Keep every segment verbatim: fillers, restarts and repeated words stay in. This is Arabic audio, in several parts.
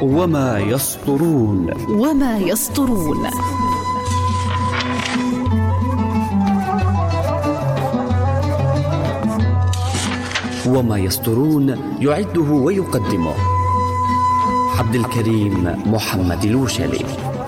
وما يسطرون وما يسطرون وما يسطرون يعده ويقدمه عبد الكريم محمد الوشلي.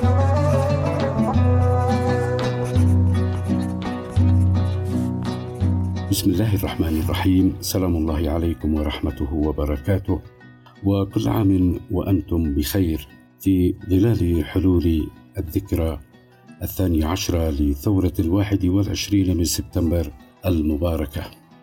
بسم الله الرحمن الرحيم. سلام الله عليكم ورحمته وبركاته، وكل عام وأنتم بخير في ظلال حلول الذكرى الثاني عشرة لثورة الواحد والعشرين من سبتمبر المباركة،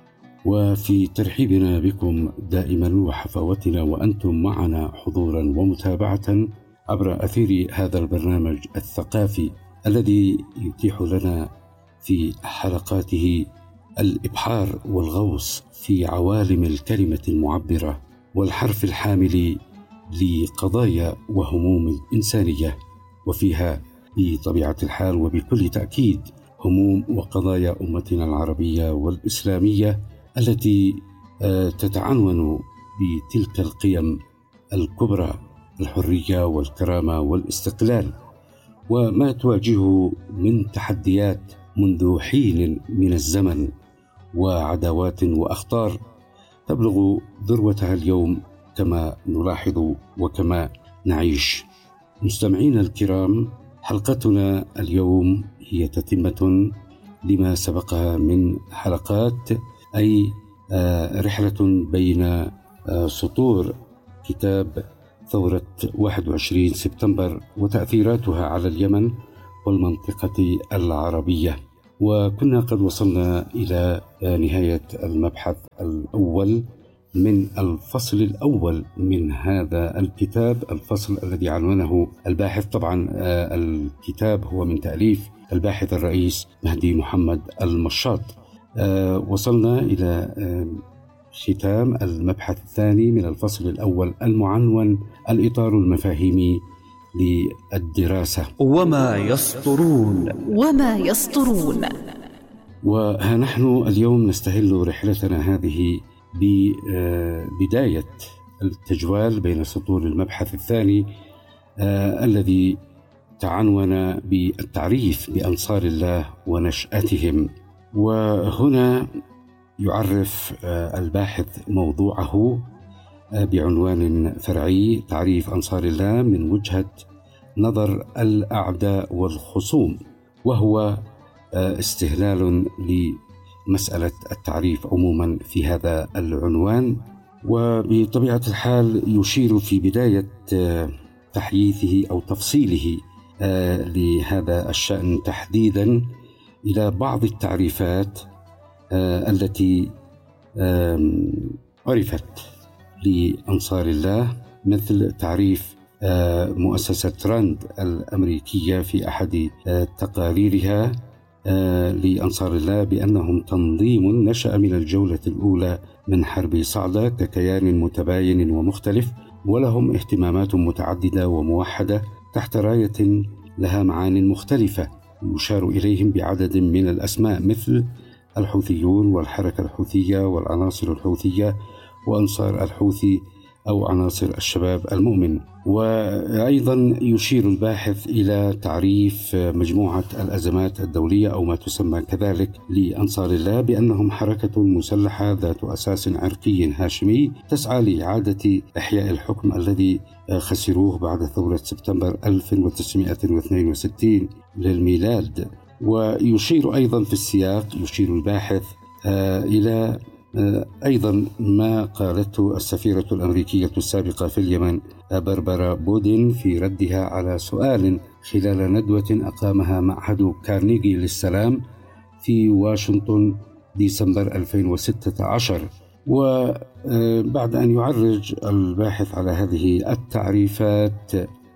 وفي ترحيبنا بكم دائما وحفاوتنا وأنتم معنا حضورا ومتابعة عبر أثير هذا البرنامج الثقافي الذي يتيح لنا في حلقاته الإبحار والغوص في عوالم الكلمة المعبرة والحرف الحامل لقضايا وهموم الإنسانية، وفيها بطبيعة الحال وبكل تأكيد هموم وقضايا أمتنا العربية والإسلامية التي تتعنون بتلك القيم الكبرى: الحرية والكرامة والاستقلال، وما تواجهه من تحديات منذ حين من الزمن وعداوات وأخطار تبلغ ذروتها اليوم كما نلاحظ وكما نعيش. مستمعينا الكرام، حلقتنا اليوم هي تتمة لما سبقها من حلقات، أي رحلة بين سطور كتاب ثورة واحد وعشرين سبتمبر وتأثيراتها على اليمن والمنطقة العربية. وكنا قد وصلنا إلى نهاية المبحث الأول من الفصل الأول من هذا الكتاب، الفصل الذي عنوانه الباحث. طبعا الكتاب هو من تأليف الباحث الرئيس مهدي محمد المشاط. وصلنا إلى ختام المبحث الثاني من الفصل الأول المعنون الإطار المفاهيمي للدراسة. وما يسطرون وما يسطرون وها نحن اليوم نستهل رحلتنا هذه ببداية التجوال بين سطور المبحث الثاني آه الذي تعنون بالتعريف بأنصار الله ونشأتهم. وهنا يعرف آه الباحث موضوعه آه بعنوان فرعي: تعريف أنصار الله من وجهة نظر الأعداء والخصوم، وهو آه استهلال لمسألة التعريف عموما في هذا العنوان. وبطبيعة الحال يشير في بداية آه تحييثه أو تفصيله آه لهذا الشأن تحديدا إلى بعض التعريفات آه التي آه عرفت لأنصار الله، مثل تعريف آه مؤسسة راند الأمريكية في أحد آه تقاريرها آه لأنصار الله بأنهم تنظيم نشأ من الجولة الأولى من حرب صعدة ككيان متباين ومختلف، ولهم اهتمامات متعددة وموحدة تحت راية لها معان مختلفة، يشار إليهم بعدد من الأسماء مثل الحوثيون والحركة الحوثية والعناصر الحوثية وأنصار الحوثي أو عناصر الشباب المؤمن. وأيضا يشير الباحث إلى تعريف مجموعة الأزمات الدولية أو ما تسمى كذلك لأنصار الله بأنهم حركة مسلحة ذات أساس عرقي هاشمي تسعى لإعادة إحياء الحكم الذي خسروه بعد ثورة سبتمبر ألف وتسعمائة واثنين وستين للميلاد. ويشير أيضا في السياق يشير الباحث إلى أيضا ما قالته السفيرة الأمريكية السابقة في اليمن باربرا بودين في ردها على سؤال خلال ندوة أقامها معهد كارنيجي للسلام في واشنطن ديسمبر ألفين وستة عشر. وبعد أن يعرج الباحث على هذه التعريفات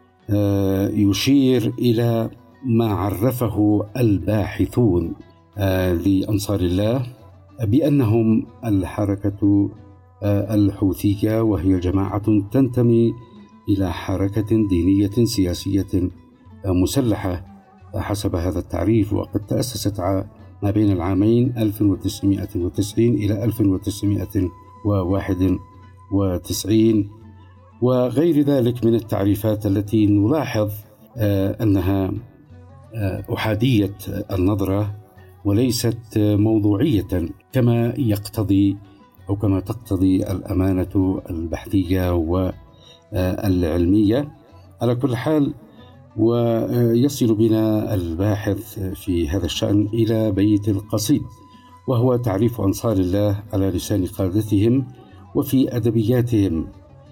يشير إلى ما عرفه الباحثون لأنصار الله بأنهم الحركة الحوثية، وهي جماعة تنتمي إلى حركة دينية سياسية مسلحة حسب هذا التعريف، وقد تأسست ما بين العامين ألف وتسعمائة وتسعين إلى ألف وتسعمائة وواحد وتسعين. وغير ذلك من التعريفات التي نلاحظ أنها أحادية النظرة وليست موضوعية كما يقتضي أو كما تقتضي الأمانة البحثية والعلمية. على كل حال، ويصل بنا الباحث في هذا الشأن إلى بيت القصيد، وهو تعريف أنصار الله على لسان قادتهم وفي أدبياتهم،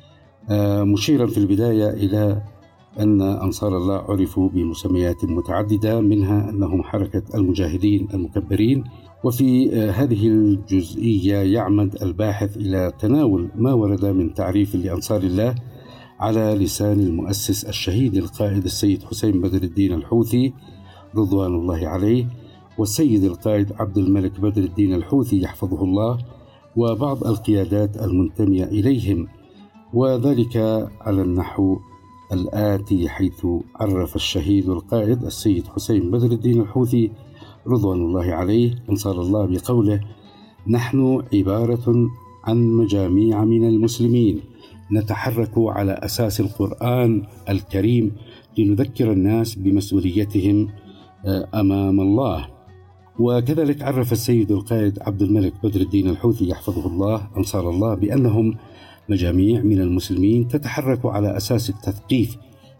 مشيرا في البداية إلى أن أنصار الله عرفوا بمسميات متعددة، منها أنهم حركة المجاهدين المكبرين. وفي هذه الجزئية يعمد الباحث إلى تناول ما ورد من تعريف لأنصار الله على لسان المؤسس الشهيد القائد السيد حسين بدر الدين الحوثي رضوان الله عليه، والسيد القائد عبد الملك بدر الدين الحوثي يحفظه الله، وبعض القيادات المنتمية إليهم، وذلك على النحو الآتي، حيث عرف الشهيد القائد السيد حسين بدر الدين الحوثي رضوان الله عليه أنصار الله بقوله: نحن عبارة عن مجاميع من المسلمين نتحرك على أساس القرآن الكريم لنذكر الناس بمسؤوليتهم أمام الله. وكذلك عرف السيد القائد عبد الملك بدر الدين الحوثي يحفظه الله أنصار الله بأنهم مجاميع من المسلمين تتحرك على أساس التثقيف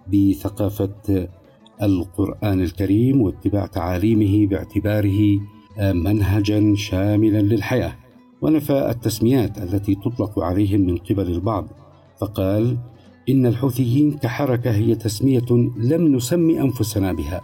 بثقافة القرآن الكريم واتباع تعاليمه باعتباره منهجا شاملا للحياة. ونفى التسميات التي تطلق عليهم من قبل البعض، فقال: إن الحوثيين كحركة هي تسمية لم نسمي أنفسنا بها،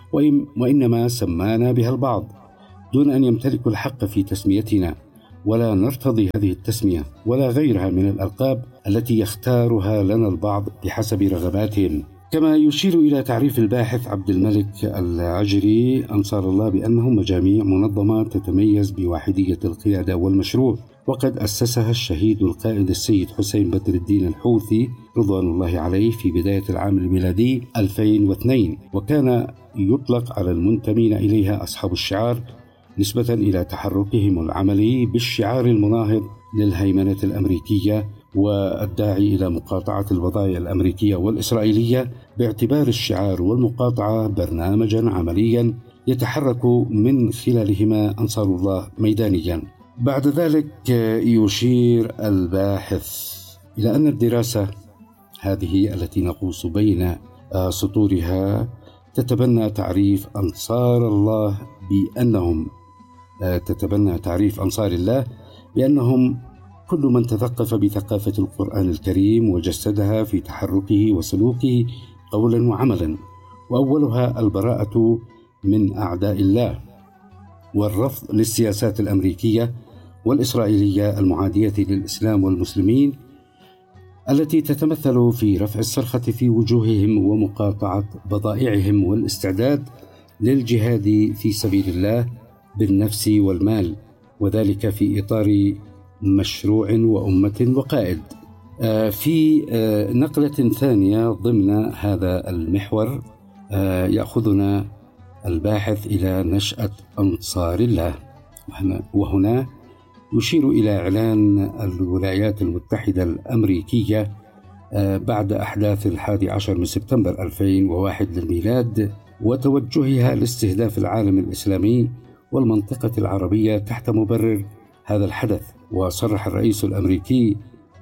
وإنما سمانا بها البعض دون أن يمتلكوا الحق في تسميتنا، ولا نرتضي هذه التسمية ولا غيرها من الألقاب التي يختارها لنا البعض بحسب رغباتهم. كما يشير إلى تعريف الباحث عبد الملك العجري أنصار الله بأنهم مجاميع منظمة تتميز بواحدية القيادة والمشروع، وقد أسسها الشهيد القائد السيد حسين بدر الدين الحوثي رضوان الله عليه في بداية العام الميلادي ألفين واثنين، وكان يطلق على المنتمين إليها أصحاب الشعار نسبة إلى تحركهم العملي بالشعار المناهض للهيمنة الأمريكية والداعي إلى مقاطعة البضائع الأمريكية والإسرائيلية، باعتبار الشعار والمقاطعة برنامجا عمليا يتحرك من خلالهما أنصار الله ميدانيا. بعد ذلك يشير الباحث إلى أن الدراسة هذه التي نغوص بين سطورها تتبنى تعريف أنصار الله بأنهم تتبنى تعريف أنصار الله بأنهم كل من تثقف بثقافة القرآن الكريم وجسدها في تحركه وسلوكه قولا وعملا، وأولها البراءة من أعداء الله والرفض للسياسات الأمريكية والإسرائيلية المعادية للإسلام والمسلمين، التي تتمثل في رفع الصرخة في وجوههم ومقاطعة بضائعهم والاستعداد للجهاد في سبيل الله بالنفس والمال، وذلك في إطار مشروع وأمة وقائد. في نقلة ثانية ضمن هذا المحور يأخذنا الباحث إلى نشأة أنصار الله، وهنا يشير إلى إعلان الولايات المتحدة الأمريكية بعد أحداث الحادي عشر من سبتمبر ألفين وواحد للميلاد وتوجهها لاستهداف العالم الإسلامي والمنطقة العربية تحت مبرر هذا الحدث. وصرح الرئيس الأمريكي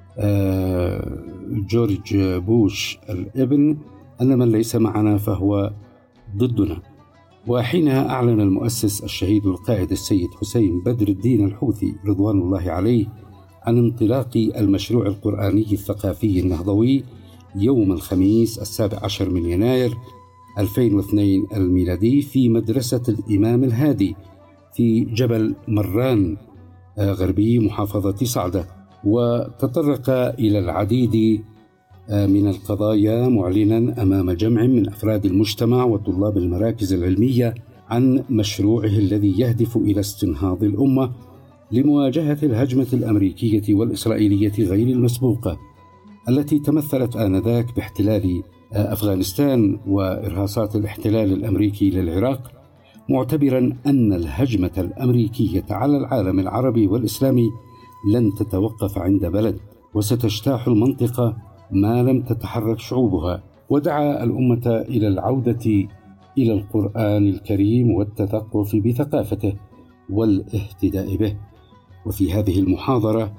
جورج بوش الابن أن من ليس معنا فهو ضدنا. وحينها أعلن المؤسس الشهيد القائد السيد حسين بدر الدين الحوثي رضوان الله عليه عن انطلاق المشروع القرآني الثقافي النهضوي يوم الخميس السابع عشر من يناير ألفين واثنين الميلادي في مدرسة الإمام الهادي في جبل مران غربي محافظة صعدة، وتطرق إلى العديد من القضايا معلنا أمام جمع من أفراد المجتمع وطلاب المراكز العلمية عن مشروعه الذي يهدف إلى استنهاض الأمة لمواجهة الهجمة الأمريكية والإسرائيلية غير المسبوقة التي تمثلت آنذاك باحتلال أفغانستان وإرهاصات الاحتلال الأمريكي للعراق، معتبرا أن الهجمة الأمريكية على العالم العربي والإسلامي لن تتوقف عند بلد، وستجتاح المنطقة ما لم تتحرك شعوبها، ودعا الأمة إلى العودة إلى القرآن الكريم والتثقف بثقافته والاهتداء به. وفي هذه المحاضرة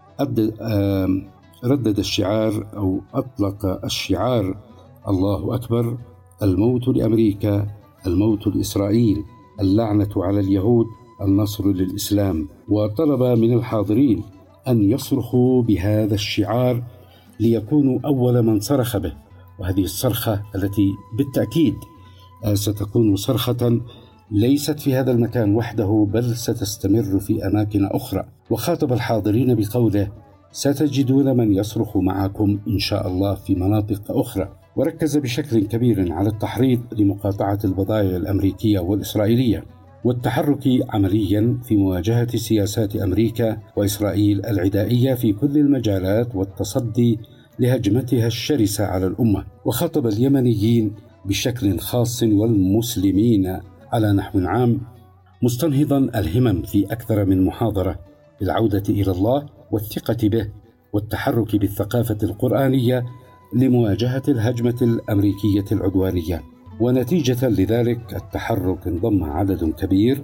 ردد الشعار أو أطلق الشعار الله أكبر، الموت لأمريكا، الموت لإسرائيل، اللعنة على اليهود، النصر للإسلام. وطلب من الحاضرين أن يصرخوا بهذا الشعار ليكونوا أول من صرخ به، وهذه الصرخة التي بالتأكيد ستكون صرخة ليست في هذا المكان وحده، بل ستستمر في أماكن أخرى. وخاطب الحاضرين بقوله: ستجدون من يصرخ معكم إن شاء الله في مناطق أخرى. وركز بشكل كبير على التحريض لمقاطعة البضائع الأمريكية والإسرائيلية والتحرك عمليا في مواجهة سياسات أمريكا وإسرائيل العدائية في كل المجالات والتصدي لهجمتها الشرسة على الأمة. وخاطب اليمنيين بشكل خاص والمسلمين على نحو عام، مستنهضا الهمم في أكثر من محاضرة بالعودة إلى الله والثقة به والتحرك بالثقافة القرآنية لمواجهة الهجمة الأمريكية العدوانية. ونتيجة لذلك التحرك انضم عدد كبير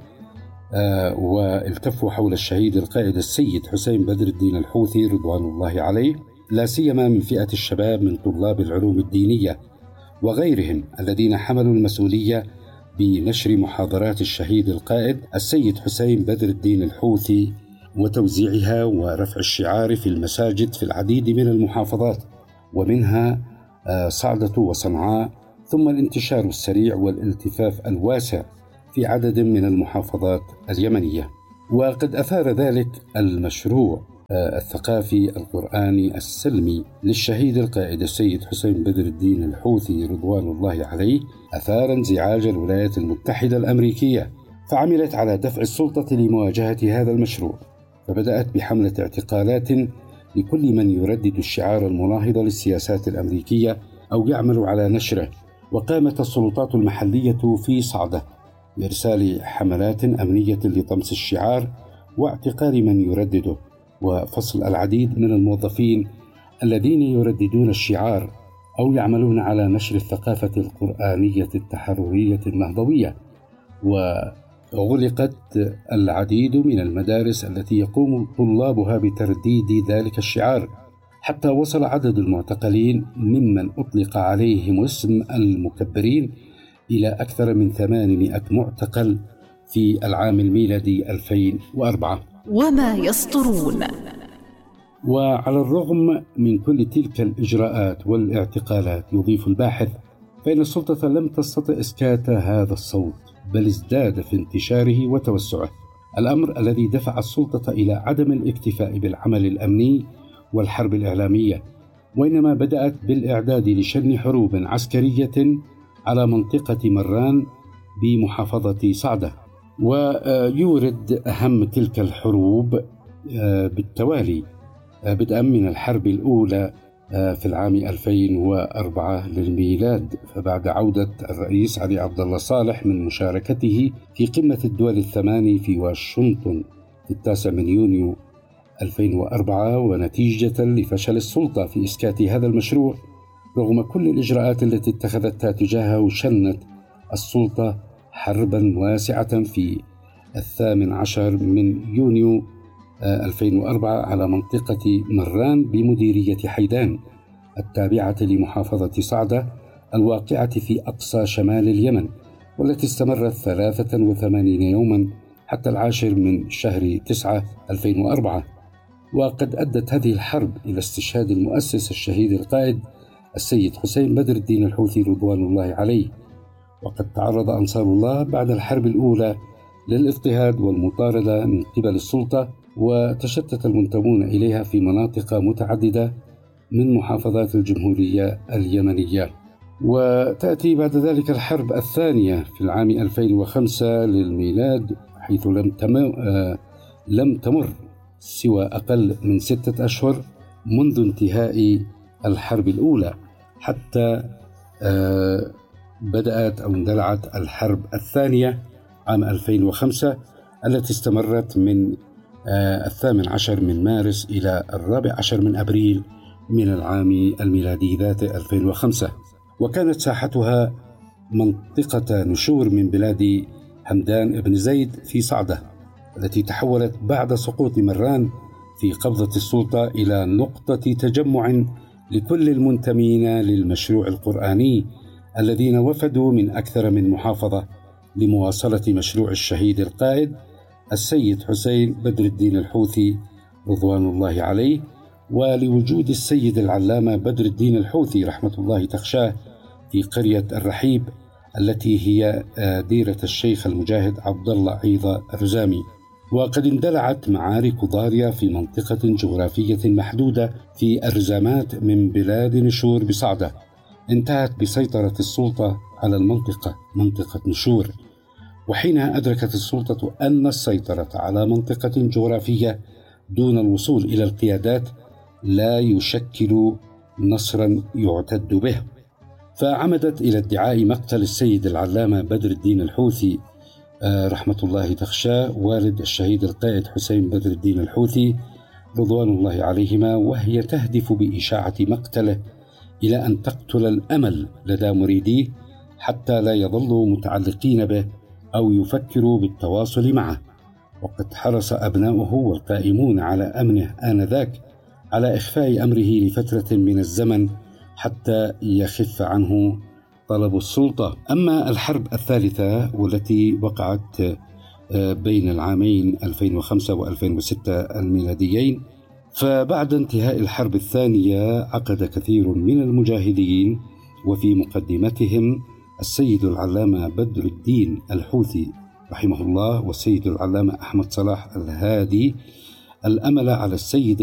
آه والتفوا حول الشهيد القائد السيد حسين بدر الدين الحوثي رضوان الله عليه، لا سيما من فئة الشباب من طلاب العلوم الدينية وغيرهم الذين حملوا المسؤولية بنشر محاضرات الشهيد القائد السيد حسين بدر الدين الحوثي وتوزيعها ورفع الشعار في المساجد في العديد من المحافظات، ومنها صعدة وصنعاء، ثم الانتشار السريع والالتفاف الواسع في عدد من المحافظات اليمنية. وقد أثار ذلك المشروع الثقافي القرآني السلمي للشهيد القائد السيد حسين بدر الدين الحوثي رضوان الله عليه أثار انزعاج الولايات المتحدة الأمريكية، فعملت على دفع السلطة لمواجهة هذا المشروع، فبدأت بحملة اعتقالات لكل من يردد الشعار المناهض للسياسات الأمريكية أو يعمل على نشره. وقامت السلطات المحلية في صعدة بإرسال حملات أمنية لطمس الشعار واعتقال من يردده، وفصل العديد من الموظفين الذين يرددون الشعار أو يعملون على نشر الثقافة القرآنية التحررية النهضوية. وغلقت العديد من المدارس التي يقوم طلابها بترديد ذلك الشعار، حتى وصل عدد المعتقلين ممن أطلق عليهم اسم المكبرين إلى أكثر من ثمانمائة معتقل في العام الميلادي ألفين وأربعة. وما يسطرون. وعلى الرغم من كل تلك الإجراءات والاعتقالات، يضيف الباحث، فإن السلطة لم تستطع إسكات هذا الصوت، بل ازداد في انتشاره وتوسعه، الأمر الذي دفع السلطة إلى عدم الاكتفاء بالعمل الأمني والحرب الإعلامية، وإنما بدأت بالإعداد لشن حروب عسكرية على منطقة مران بمحافظة صعدة. ويورد أهم تلك الحروب بالتوالي، بدءا من الحرب الأولى في العام ألفين وأربعة للميلاد، فبعد عودة الرئيس علي عبد الله صالح من مشاركته في قمة الدول الثماني في واشنطن في التاسع من يونيو ألفين وأربعة، ونتيجة لفشل السلطة في إسكات هذا المشروع رغم كل الإجراءات التي اتخذتها تجاهه، شنت السلطة حربا واسعة في الثامن عشر من يونيو ألفين وأربعة على منطقة مران بمديرية حيدان التابعة لمحافظة صعدة الواقعة في أقصى شمال اليمن، والتي استمرت ثلاثة وثمانين يوما حتى العاشر من شهر تسعة ألفين وأربعة. وقد أدت هذه الحرب إلى استشهاد المؤسس الشهيد القائد السيد حسين بدر الدين الحوثي رضوان الله عليه. وقد تعرض أنصار الله بعد الحرب الأولى للاضطهاد والمطاردة من قبل السلطة، وتشتت المنتمون إليها في مناطق متعددة من محافظات الجمهورية اليمنية. وتأتي بعد ذلك الحرب الثانية في العام ألفين وخمسة للميلاد، حيث لم تمر, آه لم تمر سوى أقل من ستة أشهر منذ انتهاء الحرب الأولى حتى آه بدأت أو اندلعت الحرب الثانية عام ألفين وخمسة، التي استمرت من آه الثامن عشر من مارس إلى الرابع عشر من أبريل من العام الميلادي ذاته ألفين وخمسة، وكانت ساحتها منطقة نشور من بلاد حمدان بن زيد في صعدة، التي تحولت بعد سقوط مران في قبضة السلطة إلى نقطة تجمع لكل المنتمين للمشروع القرآني الذين وفدوا من أكثر من محافظة لمواصلة مشروع الشهيد القائد السيد حسين بدر الدين الحوثي رضوان الله عليه، ولوجود السيد العلامة بدر الدين الحوثي رحمة الله تخشاه في قرية الرحيب التي هي ديرة الشيخ المجاهد عبد الله عيضة الرزامي. وقد اندلعت معارك ضارية في منطقة جغرافية محدودة في الرزامات من بلاد نشور بصعدة، انتهت بسيطرة السلطة على المنطقة منطقة نشور. وحينها أدركت السلطة أن السيطرة على منطقة جغرافية دون الوصول إلى القيادات لا يشكل نصرا يعتد به، فعمدت إلى ادعاء مقتل السيد العلامة بدر الدين الحوثي رحمة الله تخشاه والد الشهيد القائد حسين بدر الدين الحوثي رضوان الله عليهما، وهي تهدف بإشاعة مقتله إلى أن تقتل الأمل لدى مريديه حتى لا يظلوا متعلقين به أو يفكروا بالتواصل معه. وقد حرص أبناؤه والقائمون على أمنه آنذاك على إخفاء أمره لفترة من الزمن حتى يخف عنه طلب السلطة. أما الحرب الثالثة والتي وقعت بين العامين ألفين وخمسة وألفين وستة الميلاديين، فبعد انتهاء الحرب الثانية عقد كثير من المجاهدين وفي مقدمتهم السيد العلامة بدر الدين الحوثي رحمه الله والسيد العلامة أحمد صلاح الهادي الأمل على السيد